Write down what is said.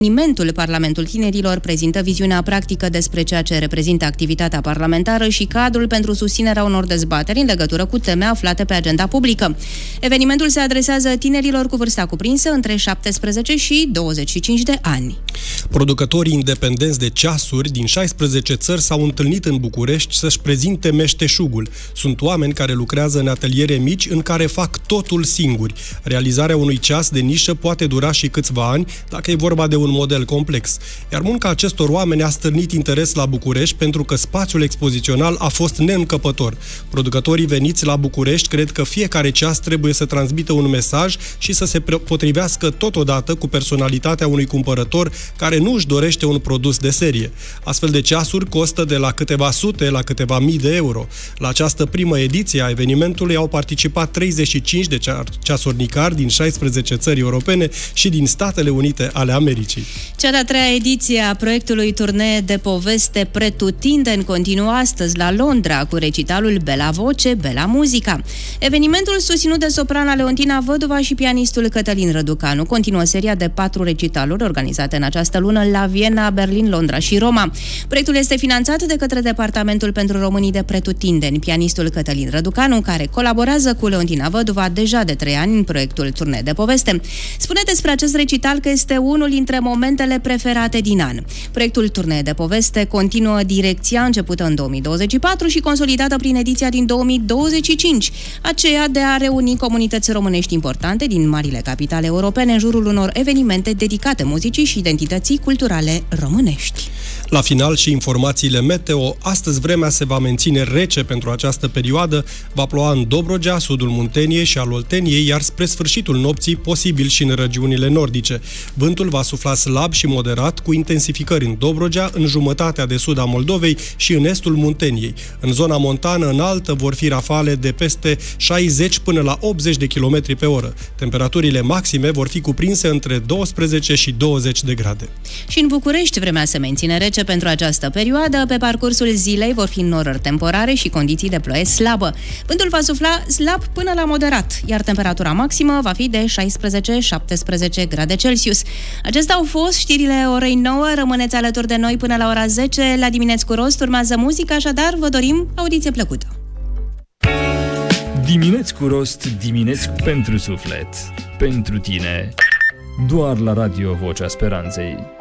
Evenimentul Parlamentul Tinerilor prezintă viziunea practică despre ceea ce reprezintă activitatea parlamentară și cadrul pentru susținerea unor dezbateri în legătură cu teme aflate pe agenda publică. Evenimentul se adresează tinerilor cu vârsta cuprinsă între 17 și 25 de ani. Producătorii independenți de ceasuri din 16 țări s-au întâlnit în București să-și prezinte meșteșugul. Sunt oameni care lucrează în ateliere mici în care fac totul singuri. Realizarea unui ceas de nișă poate dura și câțiva ani, dacă e vorba de un model complex. Iar munca acestor oameni a stârnit interes la București pentru că spațiul expozițional a fost neîncăpător. Producătorii veniți la București cred că fiecare ceas trebuie să transmită un mesaj și să se potrivească totodată cu personalitatea unui cumpărător care nu își dorește un produs de serie. Astfel de ceasuri costă de la câteva sute la câteva mii de euro. La această primă ediție a evenimentului au participat 35 de ceasornicari din 16 țări europene și din Statele Unite ale Americii. Cea de-a treia ediție a proiectului Turnee de poveste Pretutindeni continuă astăzi la Londra cu recitalul Bela Voce, Bela Muzica. Evenimentul susținut de soprana Leontina Văduva și pianistul Cătălin Răducanu continuă seria de 4 recitaluri organizate în această lună la Viena, Berlin, Londra și Roma. Proiectul este finanțat de către Departamentul pentru Românii de Pretutindeni. Pianistul Cătălin Răducanu, care colaborează cu Leontina Văduva deja de 3 ani în proiectul Turnee de poveste, spune despre acest recital că este unul dintre momentele preferate din an. Proiectul Turnee de poveste continuă direcția începută în 2024 și consolidată prin ediția din 2025, aceea de a reuni comunități românești importante din marile capitale europene în jurul unor evenimente dedicate muzicii și identității culturale românești. La final și informațiile meteo, astăzi vremea se va menține rece pentru această perioadă, va ploua în Dobrogea, sudul Munteniei și al Olteniei, iar spre sfârșitul nopții posibil și în regiunile nordice. Vântul va sufla slab și moderat, cu intensificări în Dobrogea, în jumătatea de sud a Moldovei și în estul Munteniei. În zona montană înaltă vor fi rafale de peste 60 până la 80 de km pe oră. Temperaturile maxime vor fi cuprinse între 12 și 20 de grade. Și în București vremea se menține rece pentru această perioadă. Pe parcursul zilei vor fi norări temporare și condiții de ploaie slabă. Vântul va sufla slab până la moderat, iar temperatura maximă va fi de 16-17 grade Celsius. Acestea au fost știrile orei 9. Rămâneți alături de noi până la ora 10. La Dimineți cu Rost urmează muzică, așadar vă dorim audiție plăcută. Dimineți cu Rost, dimineți pentru suflet. Pentru tine. Doar la Radio Vocea Speranței.